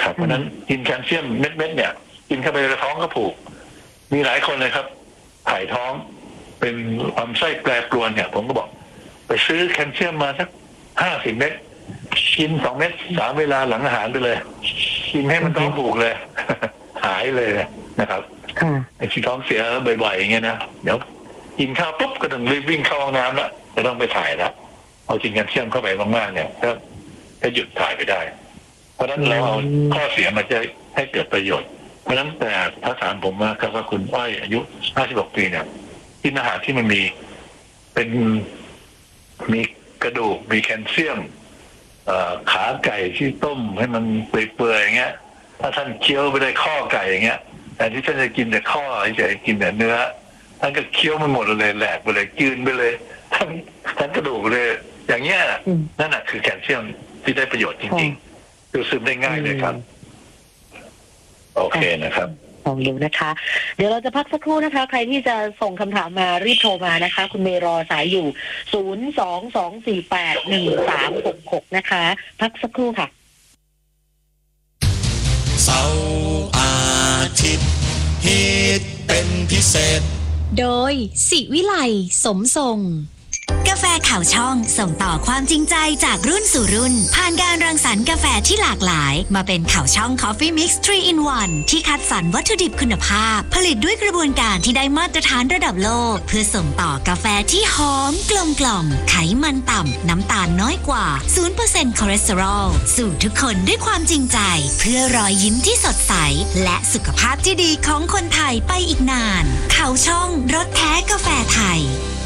นะครับเพราะนั้นกินแคลเซียมเม็ดๆเนี่ยกินเข้าไปในท้องก็ผูกมีหลายคนเลยครับถ่ายท้องเป็นลำไส้แปรปรวนเนี่ยผมก็บอกไปซื้อแคลเซียมมาสัก50 เม็ดกิน2 เม็ด3 เวลาหลังอาหารไปเลยกินให้มันท้องผูกเลย หายเลยนะครับไอ้ที่ท้องเสียบ่อยๆอย่างเงี้ยนะเดี๋ยวกินข้าวปุ๊บก็ต้องรีบวิ่งเข้าห้องน้ำแล้วจะต้องไปถ่ายแล้วเอากินแคลเซียมเข้าไปมากๆเนี่ยก็หยุดถ่ายไปได้เพราะฉะนั้นเราเอาข้อเสียมาจะให้เกิดประโยชน์เพราะฉะนั้นแต่ถ้าถามผมว่าครับว่าคุณอ้อยอายุ56 ปีเนี่ยกินอาหารที่มันมีกระดูกมีแคลเซียมขาไก่ที่ต้มให้มันเปื่อยๆอย่างเงี้ยถ้าท่านเคี้ยวไปได้ข้อไก่อย่างเงี้ยแต่ที่ท่านจะกินแต่ข้อเฉยๆกินแต่เนื้อท่านก็เคี้ยวมันหมดเลยแหลกไปเลยกลืนไปเลยทั้งกระดูกเลยอย่างเงี้ยนั่นแหะคือแคลเซียมที่ได้ประโยชน์จริงๆดูซึมได้ง่ายเลยครับโอเคนะครับลองดูนะคะเดี๋ยวเราจะพักสักครู่นะคะใครที่จะส่งคำถามมารีบโทรมานะคะคุณเมย์รอสายอยู่022481366นะคะพักสักครู่ค่ะเสาร์อาทิตย์ฮิตเป็นพิเศษโดยศิวิไลสมทรงกาแฟข่าวช่องส่งต่อความจริงใจจากรุ่นสู่รุ่นผ่านการรังสรรค์กาแฟที่หลากหลายมาเป็นข่าวช่อง Coffee Mix 3 in 1ที่คัดสรรวัตถุดิบคุณภาพผลิตด้วยกระบวนการที่ได้มาตรฐานระดับโลกเพื่อส่งต่อกาแฟที่หอมกลมกล่อมไขมันต่ำน้ำตาลน้อยกว่า 0% คอเลสเตอรอลสู่ทุกคนด้วยความจริงใจเพื่อรอยยิ้มที่สดใสและสุขภาพที่ดีของคนไทยไปอีกนานข่าวช่องรสแท้กาแฟไทย